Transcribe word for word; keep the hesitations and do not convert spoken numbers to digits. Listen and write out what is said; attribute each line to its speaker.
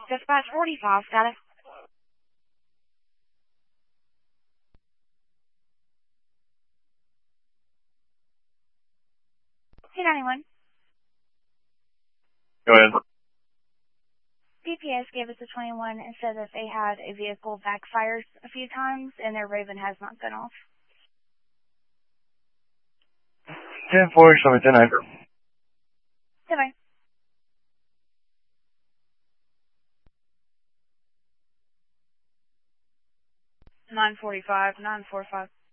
Speaker 1: Dispatch forty-five, got it. Hey, ninety-one.
Speaker 2: Go ahead.
Speaker 1: D P S gave us a twenty-one and said that they had a vehicle backfires a few times and their Raven has not gone off.
Speaker 2: ten four, show me ten nine.
Speaker 1: Goodbye. nine forty-five, nine forty-five.